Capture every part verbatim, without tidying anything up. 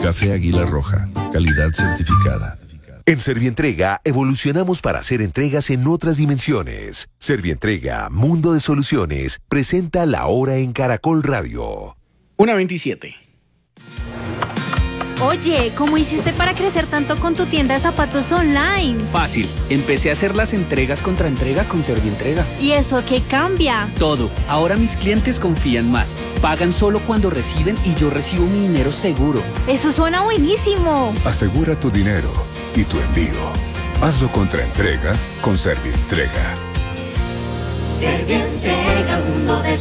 Café Águila Roja, calidad certificada. En Servientrega evolucionamos para hacer entregas en otras dimensiones. Servientrega, Mundo de Soluciones, presenta La Hora en Caracol Radio. una veintisiete. Oye, ¿cómo hiciste para crecer tanto con tu tienda de zapatos online? Fácil, empecé a hacer las entregas contra entrega con Servientrega. ¿Y eso qué cambia? Todo, ahora mis clientes confían más, pagan solo cuando reciben y yo recibo mi dinero seguro. Eso suena buenísimo. Asegura tu dinero y tu envío. Hazlo contra entrega con Servientrega. Servientrega, mundo de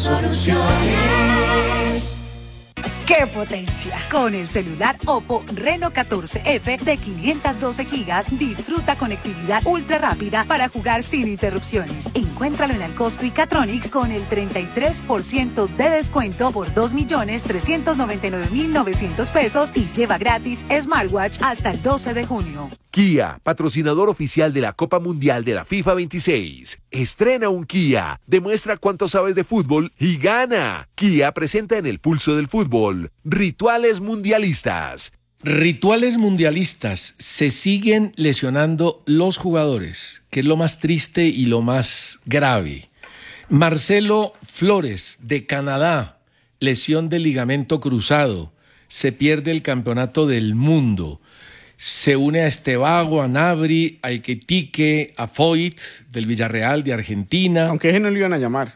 soluciones. ¡Qué potencia! Con el celular Oppo Reno catorce F de quinientos doce gigas, disfruta conectividad ultra rápida para jugar sin interrupciones. Encuéntralo en Alcosto y Catronics con el treinta y tres por ciento de descuento por dos millones trescientos noventa y nueve mil novecientos pesos y lleva gratis smartwatch hasta el doce de junio. Kia, patrocinador oficial de la Copa Mundial de la FIFA veintiséis. Estrena un Kia, demuestra cuánto sabes de fútbol y gana. Kia presenta en el pulso del fútbol rituales mundialistas. Rituales mundialistas. Se siguen lesionando los jugadores, que es lo más triste y lo más grave. Marcelo Flores, de Canadá, lesión de ligamento cruzado. Se pierde el campeonato del mundo. Se une a Estebago, a Nabri, a Iquitique, a Foyt, del Villarreal de Argentina. Aunque ese no lo iban a llamar.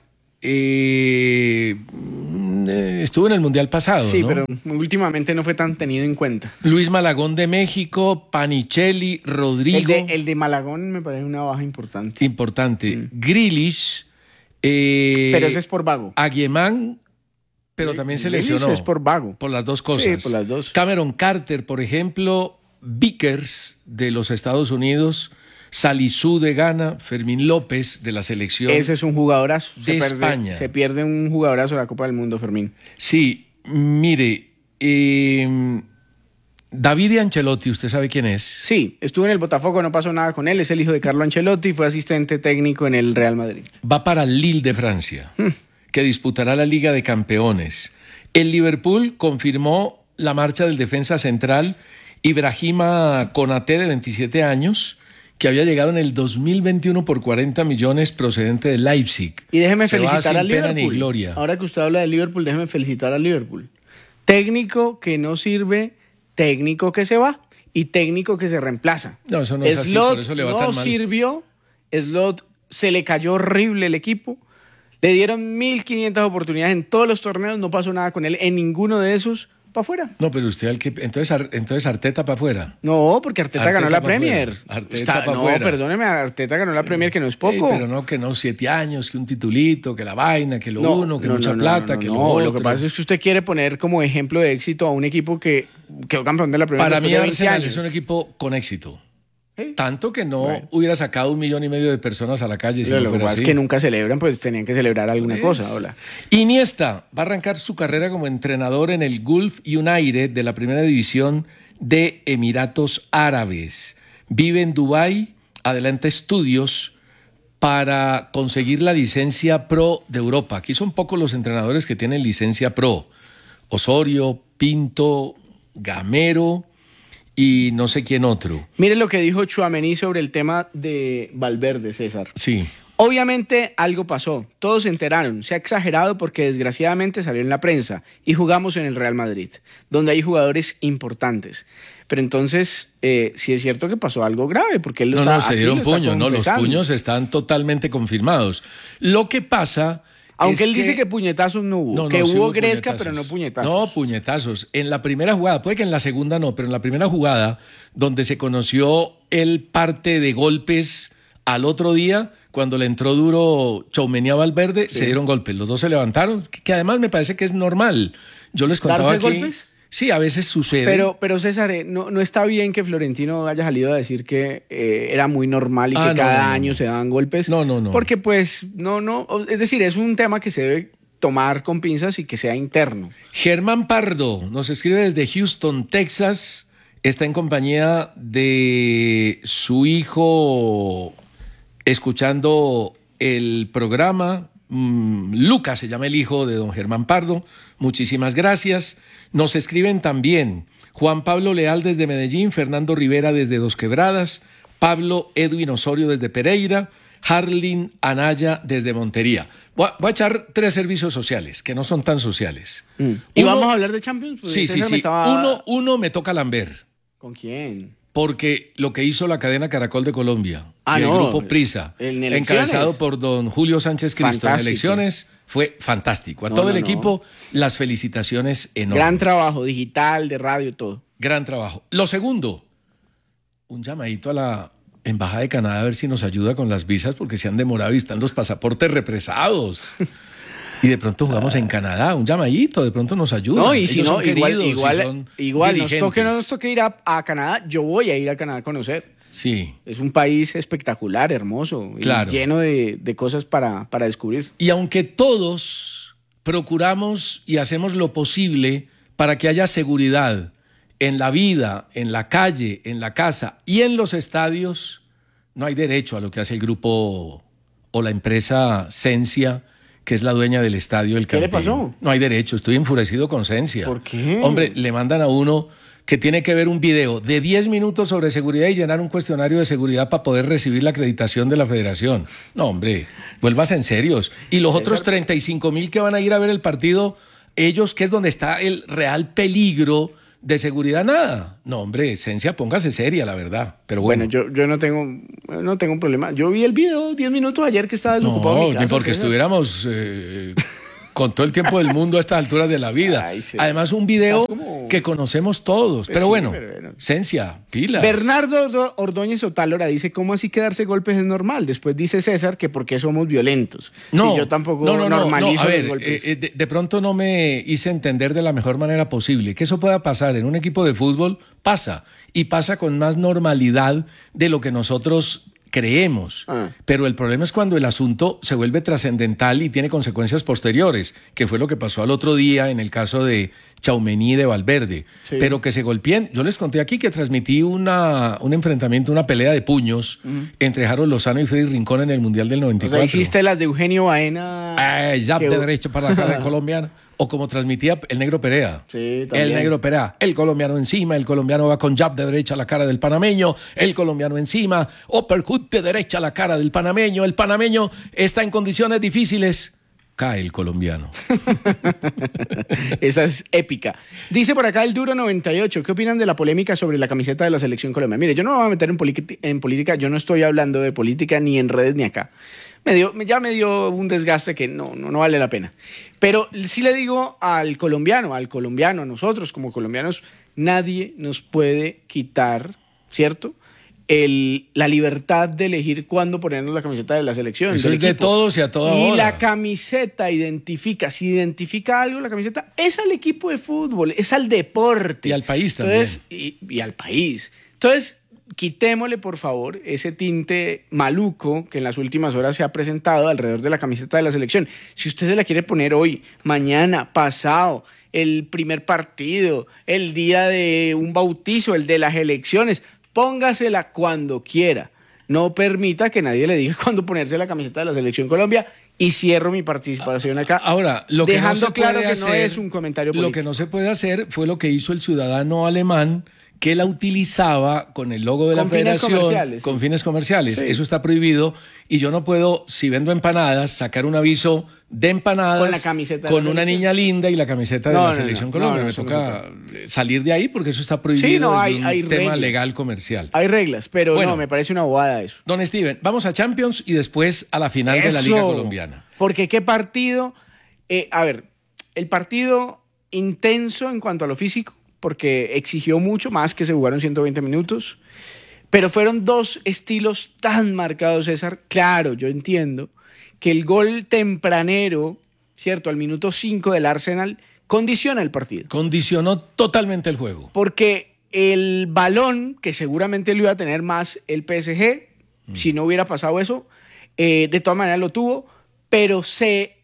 Eh, estuvo en el Mundial pasado, Sí, ¿no? pero últimamente no fue tan tenido en cuenta. Luis Malagón de México, Panichelli, Rodrigo. El de, el de Malagón me parece una baja importante. Importante. Mm. Grealish. Eh, Pero ese es por vago. Aguiemán, pero también se Grealish lesionó. es por vago. Por las dos cosas. Sí, por las dos. Cameron Carter, por ejemplo, Vickers de los Estados Unidos, Salisu de Ghana, Fermín López de la selección. Ese es un jugadorazo. De se pierde, España. Se pierde un jugadorazo de la Copa del Mundo, Fermín. Sí, mire, eh, David Ancelotti, ¿usted sabe quién es? Sí, estuvo en el Botafogo, no pasó nada con él. Es el hijo de Carlo Ancelotti, fue asistente técnico en el Real Madrid. Va para el Lille de Francia, hmm. que disputará la Liga de Campeones. El Liverpool confirmó la marcha del defensa central Ibrahima Konaté, de veintisiete años, que había llegado en el dos mil veintiuno por cuarenta millones procedente de Leipzig. Y déjeme Se felicitar va al sin pena Liverpool. ni gloria. Ahora que usted habla de Liverpool, déjeme felicitar al Liverpool. Técnico que no sirve, técnico que se va y técnico que se reemplaza. No, eso no es así, por eso le va no tan mal. sirvió, Slot se le cayó horrible el equipo. Le dieron mil quinientas oportunidades en todos los torneos, no pasó nada con él en ninguno de esos. Para afuera. No, pero usted al que entonces Ar- entonces Arteta para afuera. No, porque Arteta, Arteta ganó la pa' Premier. fuera. Arteta Está- pa' no, fuera. perdóneme, Arteta ganó la Premier, que no es poco. Eh, pero no, que no, siete años, que un titulito, que la vaina, que lo No, uno, que no, mucha no, no, plata, no, que no, lo otro. Lo que pasa es que usted quiere poner como ejemplo de éxito a un equipo que quedó campeón de la Premier. Para después mí de veinte Arsenal años. es un equipo con éxito. ¿Sí? Tanto que no Bueno. hubiera sacado un millón y medio de personas a la calle si Lo no que fuera pasa así. es que nunca celebran, pues tenían que celebrar alguna Pues, cosa. Hola. Iniesta va a arrancar su carrera como entrenador en el Gulf United de la primera división de Emiratos Árabes. Vive en Dubái, adelanta estudios para conseguir la licencia Pro de Europa. Aquí son pocos los entrenadores que tienen licencia Pro. Osorio, Pinto, Gamero y no sé quién otro. Mire lo que dijo Tchouaméni sobre el tema de Valverde, César. Sí. Obviamente algo pasó, todos se enteraron, se ha exagerado porque desgraciadamente salió en la prensa y jugamos en el Real Madrid, donde hay jugadores importantes. Pero entonces, eh, sí es cierto que pasó algo grave, porque él lo No, está, no, se aquí dieron lo está puños, no, los confesando. puños están totalmente confirmados. Lo que pasa... Aunque es él dice que puñetazos no hubo, No, que no, sí hubo hubo gresca, puñetazos. pero no puñetazos. No, puñetazos. En la primera jugada, puede que en la segunda no, pero en la primera jugada, donde se conoció el parte de golpes al otro día, cuando le entró duro Tchouaméni a Valverde, Sí. se dieron golpes. Los dos se levantaron, que, que además me parece que es normal. Yo les contaba ¿Darse aquí... golpes? Sí, a veces sucede. Pero, pero César, eh, no, no está bien que Florentino haya salido a decir que eh, era muy normal y Ah, que no, cada no, no. año se daban golpes. No, no, no. Porque pues, no, no, es decir, es un tema que se debe tomar con pinzas y que sea interno. Germán Pardo nos escribe desde Houston, Texas. Está en compañía de su hijo escuchando el programa Mm, Lucas se llama el hijo de don Germán Pardo. Muchísimas gracias. Nos escriben también Juan Pablo Leal desde Medellín, Fernando Rivera desde Dos Quebradas, Pablo Edwin Osorio desde Pereira, Harlin Anaya desde Montería. Voy a, voy a echar tres servicios sociales, que no son tan sociales. Mm. ¿Y Uno, vamos a hablar de Champions? Pues sí, sí, sí. Estaba... Uno, uno me toca Lambert. ¿Con quién? Porque lo que hizo la cadena Caracol de Colombia, ah, y el no, grupo Prisa, encabezado por don Julio Sánchez Cristo en elecciones, fue fantástico. A no, todo no, el equipo, no. las felicitaciones enormes. Gran trabajo, digital, de radio, todo. Gran trabajo. Lo segundo, un llamadito a la Embajada de Canadá a ver si nos ayuda con las visas, porque se han demorado y están los pasaportes represados. Y de pronto jugamos en Canadá, un llamadito, de pronto nos ayuda. No, y si Ellos no, son queridos, igual, igual, son igual nos toque, no nos toque ir a, a Canadá, yo voy a ir a Canadá a conocer. Sí. Es un país espectacular, hermoso, claro. y lleno de, de cosas para, para descubrir. Y aunque todos procuramos y hacemos lo posible para que haya seguridad en la vida, en la calle, en la casa y en los estadios, no hay derecho a lo que hace el grupo o la empresa Sensia, que es la dueña del estadio del Campín. ¿Qué le pasó? No hay derecho, estoy enfurecido con Sensia. ¿Por qué? Hombre, le mandan a uno que tiene que ver un video de diez minutos sobre seguridad y llenar un cuestionario de seguridad para poder recibir la acreditación de la federación. No, hombre, vuelvas en serios. Y los César... otros treinta y cinco mil que van a ir a ver el partido, ellos, que es donde está el real peligro de seguridad, nada. No, hombre, Esencia, póngase seria, la verdad. Pero bueno, bueno yo, yo no tengo no tengo un problema. Yo vi el video diez minutos ayer que estaba desocupado. No, mi casa, ni porque César. estuviéramos eh, con todo el tiempo del mundo a estas alturas de la vida. Ay, sí. Además, un video como... que conocemos todos. Pues pero, sí, bueno, pero bueno, Esencia, pilas. Bernardo Ordóñez Otálora dice, ¿cómo así que darse golpes es normal? Después dice César que por qué somos violentos. No, sí, yo tampoco no, no, normalizo no, a ver, los golpes. Eh, de, de pronto no me hice entender de la mejor manera posible. Que eso pueda pasar en un equipo de fútbol, pasa. Y pasa con más normalidad de lo que nosotros creemos. Ah. Pero el problema es cuando el asunto se vuelve trascendental y tiene consecuencias posteriores, que fue lo que pasó al otro día en el caso de Tchouaméni y de Valverde. Sí. Pero que se golpeen. Yo les conté aquí que transmití una, un enfrentamiento, una pelea de puños mm. entre Harold Lozano y Freddy Rincón en el Mundial del noventa y cuatro. O sea, hiciste las de Eugenio Baena. Eh, jab que... de derecha para la cara colombiana. O como transmitía el Negro Perea. Sí, el Negro Perea. El colombiano encima, el colombiano va con jab de derecha a la cara del panameño, el colombiano encima, uppercut de derecha a la cara del panameño, el panameño está en condiciones difíciles, cae el colombiano. Esa es épica. Dice por acá el Duro noventa y ocho, ¿qué opinan de la polémica sobre la camiseta de la Selección Colombia? Mire, yo no me voy a meter en, en política, yo no estoy hablando de política ni en redes ni acá. Me dio, ya me dio un desgaste que no, no, no vale la pena. Pero sí le digo al colombiano, al colombiano, a nosotros como colombianos, nadie nos puede quitar, ¿cierto?, El, la libertad de elegir cuándo ponernos la camiseta de la selección. Eso es de todos y a toda hora. Y la camiseta identifica, si identifica algo la camiseta, es al equipo de fútbol, es al deporte. Y al país Entonces, también. Y, y al país. Entonces, quitémosle, por favor, ese tinte maluco que en las últimas horas se ha presentado alrededor de la camiseta de la selección. Si usted se la quiere poner hoy, mañana, pasado, el primer partido, el día de un bautizo, el de las elecciones, póngasela cuando quiera. No permita que nadie le diga cuándo ponerse la camiseta de la Selección Colombia. Y cierro mi participación acá. Ahora, lo que dejando no se claro puede que hacer, no es un comentario político. Lo que no se puede hacer fue lo que hizo el ciudadano alemán, que la utilizaba con el logo de la con fines federación comerciales, con sí. fines comerciales. Sí. Eso está prohibido y yo no puedo, si vendo empanadas, sacar un aviso de empanadas con, la camiseta con la una niña linda y la camiseta no, de la no, Selección no, Colombia. no, no, Me toca no salir de ahí porque eso está prohibido. Sí, no, hay, desde un hay tema reglas. legal comercial. Hay reglas, pero bueno, no, me parece una bobada eso. Don Steven, vamos a Champions y después a la final eso, de la Liga Colombiana. Porque qué partido, eh, a ver, el partido intenso en cuanto a lo físico, porque exigió mucho más que se jugaron ciento veinte minutos, pero fueron dos estilos tan marcados, César. Claro, yo entiendo que el gol tempranero, ¿cierto?, al minuto cinco del Arsenal, condiciona el partido. Condicionó totalmente el juego. Porque el balón, que seguramente lo iba a tener más el P S G, mm. si no hubiera pasado eso, eh, de todas maneras lo tuvo, pero se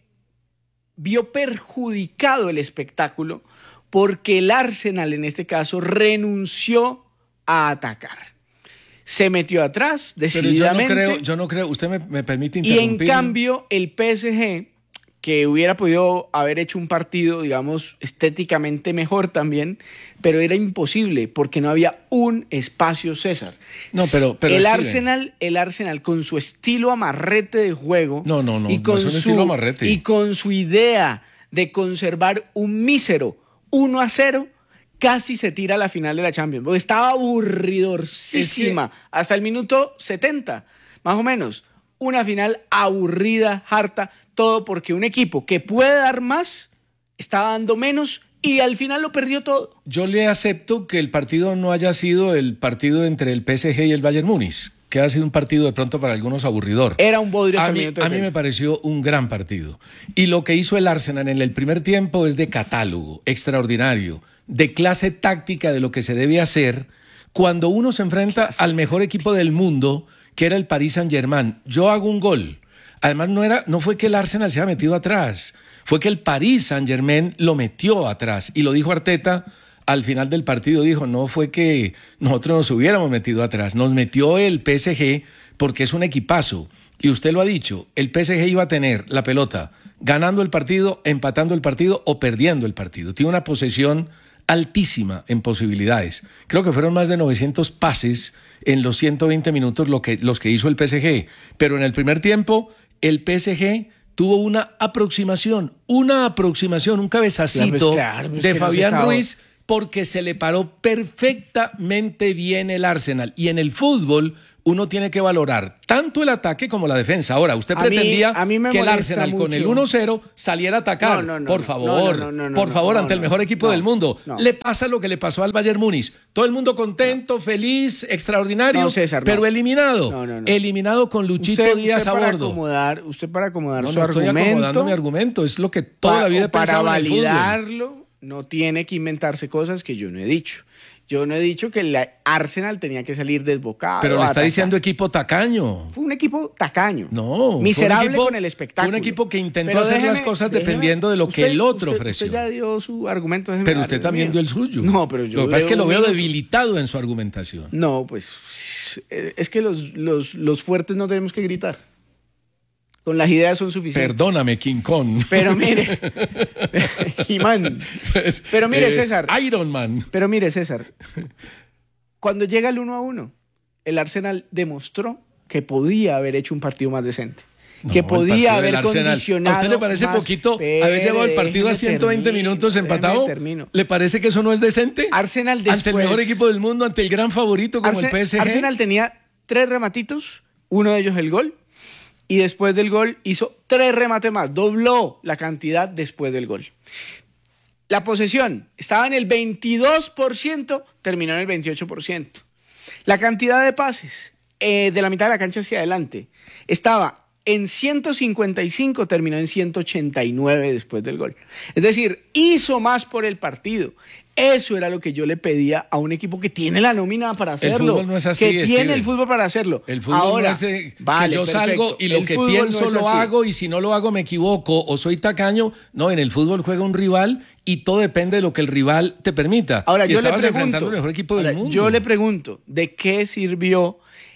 vio perjudicado el espectáculo porque el Arsenal, en este caso, renunció a atacar. Se metió atrás, decididamente. Pero yo no creo, yo no creo, usted me, me permite interrumpir. Y en interrumpir. cambio, el P S G que hubiera podido haber hecho un partido, digamos, estéticamente mejor también, pero era imposible porque no había un espacio, César. No, pero, pero el Steven. Arsenal, el Arsenal con su estilo amarrete de juego No, no, no, y con no es un su estilo amarrete. y con su idea de conservar un mísero uno a cero, casi se tira a la final de la Champions. Porque estaba aburridorcísima Es que... hasta el minuto setenta, más o menos. Una final aburrida, harta, todo porque un equipo que puede dar más estaba dando menos y al final lo perdió todo. Yo le acepto que el partido no haya sido el partido entre el P S G y el Bayern Múnich, que ha sido un partido de pronto para algunos aburridor. Era un bodrio hasta a el mí, minuto a mí treinta. me pareció un gran partido. Y lo que hizo el Arsenal en el primer tiempo es de catálogo, extraordinario, de clase táctica de lo que se debe hacer cuando uno se enfrenta al mejor equipo del mundo, que era el Paris Saint-Germain. Yo hago un gol. Además, no, era, no fue que el Arsenal se haya metido atrás, fue que el Paris Saint-Germain lo metió atrás. Y lo dijo Arteta al final del partido, dijo, no fue que nosotros nos hubiéramos metido atrás, nos metió el P S G porque es un equipazo. Y usted lo ha dicho, el P S G iba a tener la pelota ganando el partido, empatando el partido o perdiendo el partido. Tiene una posesión altísima en posibilidades. Creo que fueron más de novecientos pases en los ciento veinte minutos lo que, los que hizo el P S G. Pero en el primer tiempo, el P S G tuvo una aproximación, una aproximación, un cabezacito Claro, pues claro, pues de que no se Fabián estaba- Ruiz porque se le paró perfectamente bien el Arsenal. Y en el fútbol uno tiene que valorar tanto el ataque como la defensa. Ahora, usted A mí- pretendía a mí me que el molesta Arsenal con el mucho. uno cero saliera a atacar. No, no, no, por no, favor, no, no, no, no, por no, favor, no, ante el no, mejor equipo no, del mundo. no. Le pasa lo que le pasó al Bayern Múnich. Todo el mundo contento, feliz, extraordinario, No, César, no. pero eliminado. No, no, no. Eliminado con Luchito Usted, Díaz usted a para bordo. acomodar, usted para acomodar No, su no estoy acomodando argumento, mi argumento. Es lo que toda pa- la vida he o para pensado en el fútbol. validarlo, no tiene que inventarse cosas que yo no he dicho. Yo no he dicho que el Arsenal tenía que salir desbocado. Pero le a está atacar. diciendo equipo tacaño. Fue un equipo tacaño. No, Miserable fue un equipo- con el espectáculo. fue un equipo que intentó Pero hacer las déjeme- cosas déjeme- dependiendo de lo que usted- el otro usted- ofreció. Usted ya dio su argumento. déjeme Pero dar usted el también mío. dio el suyo. No, pero yo Lo que pasa es que veo lo un veo minuto. debilitado en su argumentación. No, pues es que los, los, los fuertes no tenemos que gritar. Con las ideas son suficientes. Perdóname, King Kong. Pero mire, He-Man. Pues, Pero mire, eh, César. Iron Man. Pero mire, César, cuando llega el uno a uno, el Arsenal demostró que podía haber hecho un partido más decente. No, que el partido podía del haber Arsenal. condicionado. ¿A usted le parece más? poquito Espere, haber llevado el partido a déjeme ciento veinte termino, minutos déjeme empatado? termino. ¿Le parece que eso no es decente? Arsenal Ante el después- mejor equipo del mundo, ante el gran favorito como Arse- el P S G. Arsenal tenía tres rematitos, uno de ellos el gol, y después del gol hizo tres remates más, dobló la cantidad después del gol. La posesión estaba en el veintidós por ciento, terminó en el veintiocho por ciento. La cantidad de pases eh, de la mitad de la cancha hacia adelante estaba en ciento cincuenta y cinco, terminó en ciento ochenta y nueve después del gol. Es decir, hizo más por el partido. Eso era lo que yo le pedía a un equipo que tiene la nómina para hacerlo. El fútbol no es así, que tiene Steven. el fútbol para hacerlo. El fútbol Ahora, no es de vale, que yo perfecto. salgo y lo El que fútbol pienso no es lo así. hago y si no lo hago me equivoco o soy tacaño. No, en el fútbol juega un rival y todo depende de lo que el rival te permita. Ahora, y yo le estabas pregunto, enfrentando al mejor equipo ahora, del mundo. yo le pregunto, ¿de qué sirvió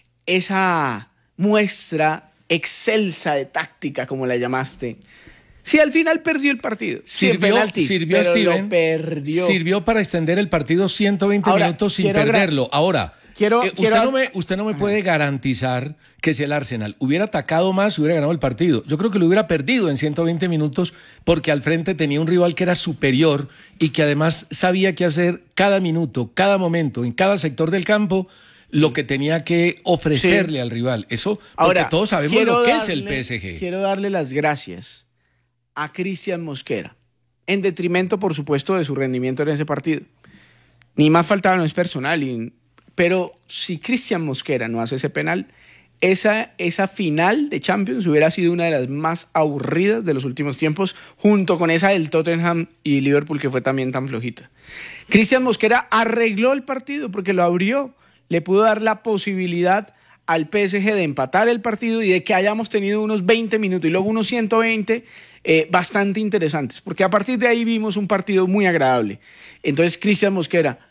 esa muestra excelsa de táctica, como la llamaste? Si al final perdió el partido, sin Sirvió, penaltis, sirvió pero Steven, lo perdió. Sirvió para extender el partido ciento veinte Ahora, minutos sin quiero agra- perderlo. Ahora, quiero- eh, quiero usted, no haz- me, usted no me puede garantizar que si el Arsenal hubiera atacado más, hubiera ganado el partido. Yo creo que lo hubiera perdido en ciento veinte minutos porque al frente tenía un rival que era superior y que además sabía qué hacer cada minuto, cada momento, en cada sector del campo, lo que tenía que ofrecerle Sí. al rival. Eso, porque Ahora, todos sabemos quiero lo que es el darle- P S G. Quiero darle las gracias a Cristian Mosquera, en detrimento, por supuesto, de su rendimiento en ese partido. Ni más faltaba, no es personal, y- pero si Cristian Mosquera no hace ese penal, esa, esa final de Champions hubiera sido una de las más aburridas de los últimos tiempos, junto con esa del Tottenham y Liverpool, que fue también tan flojita. Cristian Mosquera arregló el partido porque lo abrió, le pudo dar la posibilidad al P S G de empatar el partido y de que hayamos tenido unos veinte minutos y luego unos ciento veinte eh, bastante interesantes, porque a partir de ahí vimos un partido muy agradable. Entonces, Cristian Mosquera,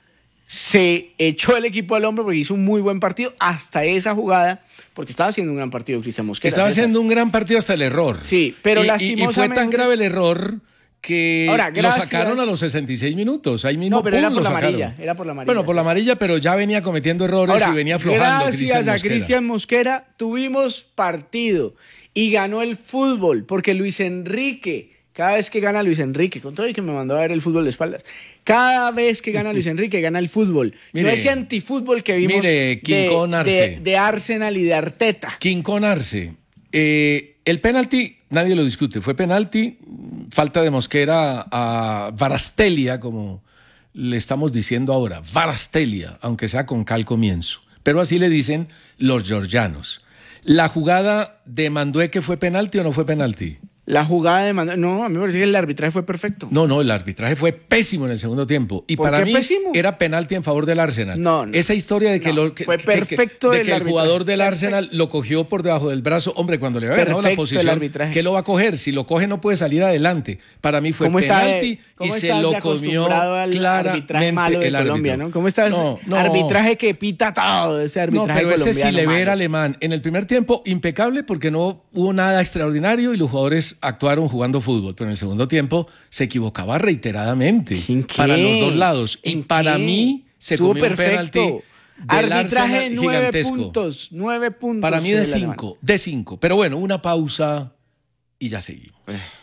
se echó el equipo al hombro porque hizo un muy buen partido hasta esa jugada, porque estaba haciendo un gran partido Cristian Mosquera. Estaba César. haciendo un gran partido hasta el error. Sí, pero y, lastimosamente... Y fue tan grave el error que Ahora, gracias... lo sacaron a los sesenta y seis minutos. Ahí mismo, no, pero pum, era por lo la sacaron. amarilla. Era por la amarilla. Bueno, por la amarilla, pero ya venía cometiendo errores Ahora, y venía aflojando. Gracias a Cristian Mosquera tuvimos partido y ganó el fútbol, porque Luis Enrique... Cada vez que gana Luis Enrique, con todo y que me mandó a ver el fútbol de espaldas, cada vez que gana Luis Enrique, gana el fútbol. Mire, no ese antifútbol que vimos mire, Quincón de, Arce. de, de Arsenal y de Arteta. Quincón Arce. Eh, el penalti, nadie lo discute. Fue penalti, falta de Mosquera a Varastelia, como le estamos diciendo ahora. Varastelia, aunque sea con K al comienzo. Pero así le dicen los georgianos. ¿La jugada de Mandueque fue penalti o no fue penalti? La jugada de Manuel, no, a mí me parece que el arbitraje fue perfecto. No, no, el arbitraje fue pésimo en el segundo tiempo. Y ¿Por para qué mí pésimo? era penalti en favor del Arsenal. No, no. Esa historia de que, No, lo, que, fue que- perfecto de el que el arbitraje. jugador del Perfecto. Arsenal lo cogió por debajo del brazo. Hombre, cuando le había ganado la Perfecto el posición, arbitraje. ¿qué lo va a coger? Si lo coge no puede salir adelante. Para mí fue ¿Cómo está de- penalti y cómo se estás lo de comió acostumbrado al arbitraje claramente malo de el árbitro. Colombia, ¿no? ¿Cómo estás? No, no. Arbitraje que pita todo, ese No, arbitraje pero ese colombiano Silever malo. alemán. En el primer tiempo, impecable porque no hubo nada extraordinario y los jugadores actuaron jugando fútbol. Pero en el segundo tiempo se equivocaba reiteradamente. ¿En qué? Para los dos lados. Y ¿En para qué? mí se Estuvo comió un perfecto. penalti del Arbitraje Arsenal nueve gigantesco. puntos, nueve puntos. Para mí de del alemán. cinco, de cinco. Pero bueno, una pausa y ya seguimos.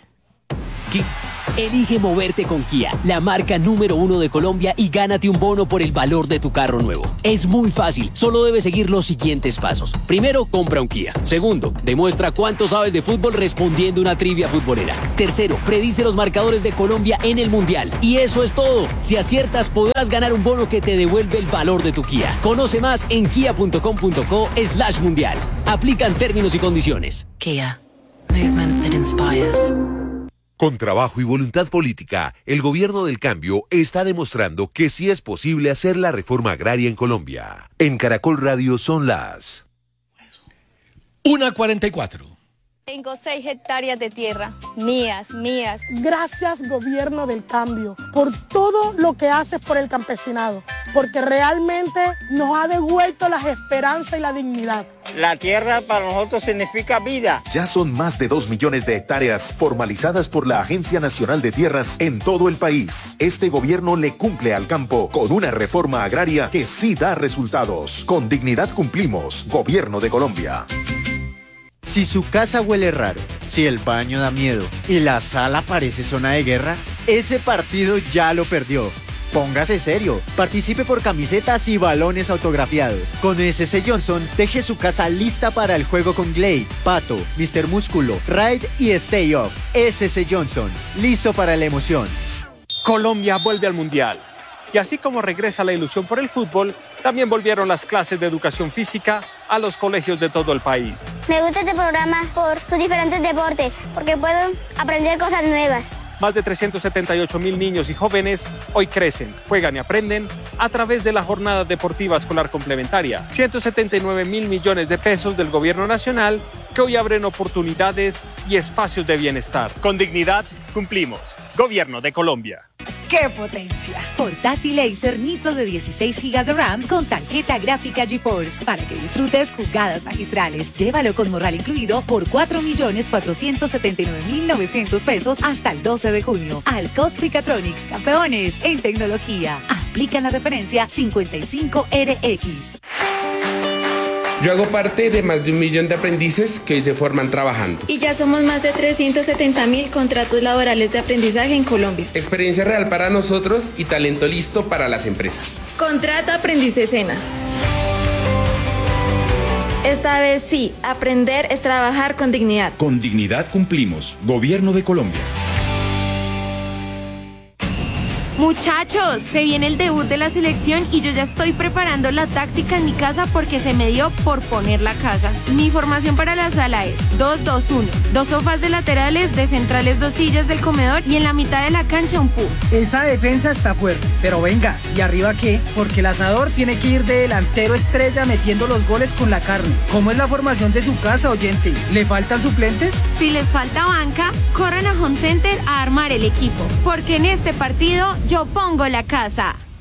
Ki- Elige moverte con Kia, la marca número uno de Colombia, y gánate un bono por el valor de tu carro nuevo. Es muy fácil, solo debes seguir los siguientes pasos. Primero, compra un Kia. Segundo, demuestra cuánto sabes de fútbol respondiendo una trivia futbolera. Tercero, predice los marcadores de Colombia en el Mundial. Y eso es todo. Si aciertas, podrás ganar un bono que te devuelve el valor de tu Kia. Conoce más en kia punto com punto co slash mundial. Aplican términos y condiciones. Kia. Movement that inspires. Con trabajo y voluntad política, el gobierno del cambio está demostrando que sí es posible hacer la reforma agraria en Colombia. En Caracol Radio son las... Una cuarenta y cuatro. Tengo seis hectáreas de tierra, mías, mías. Gracias, gobierno del cambio, por todo lo que haces por el campesinado, porque realmente nos ha devuelto las esperanzas y la dignidad. La tierra para nosotros significa vida. Ya son más de dos millones de hectáreas formalizadas por la Agencia Nacional de Tierras en todo el país. Este gobierno le cumple al campo con una reforma agraria que sí da resultados. Con dignidad cumplimos, Gobierno de Colombia. Si su casa huele raro, si el baño da miedo y la sala parece zona de guerra, ese partido ya lo perdió. Póngase serio, participe por camisetas y balones autografiados. Con S C Johnson, deje su casa lista para el juego con Glade, Pato, mister Músculo, Ride y Stay Off. S C Johnson, listo para la emoción. Colombia vuelve al Mundial. Y así como regresa la ilusión por el fútbol, también volvieron las clases de educación física a los colegios de todo el país. Me gusta este programa por sus diferentes deportes, porque puedo aprender cosas nuevas. Más de trescientos setenta y ocho mil niños y jóvenes hoy crecen, juegan y aprenden a través de la Jornada Deportiva Escolar Complementaria. ciento setenta y nueve mil millones de pesos del Gobierno Nacional que hoy abren oportunidades y espacios de bienestar. Con dignidad cumplimos. Gobierno de Colombia. ¡Qué potencia! Portátil Acer Nitro de dieciséis gigas de RAM con tarjeta gráfica GeForce para que disfrutes jugadas magistrales. Llévalo con morral incluido por cuatro millones cuatrocientos setenta y nueve mil novecientos pesos hasta el doce de junio. Alcos Picatronics, campeones en tecnología. Aplican la referencia cincuenta y cinco R X. Yo hago parte de más de un millón de aprendices que hoy se forman trabajando. Y ya somos más de trescientos setenta mil contratos laborales de aprendizaje en Colombia. Experiencia real para nosotros y talento listo para las empresas. Contrato Aprendiz Escena. Esta vez sí, aprender es trabajar con dignidad. Con dignidad cumplimos. Gobierno de Colombia. Muchachos, se viene el debut de la selección y yo ya estoy preparando la táctica en mi casa porque se me dio por poner la casa. Mi formación para la sala es dos dos uno, dos sofás de laterales, de centrales dos sillas del comedor y en la mitad de la cancha un pub. Esa defensa está fuerte, pero venga, ¿y arriba qué? Porque el asador tiene que ir de delantero estrella metiendo los goles con la carne. ¿Cómo es la formación de su casa, oyente? ¿Le faltan suplentes? Si les falta banca, corran a Home Center a armar el equipo, porque en este partido yo pongo la casa.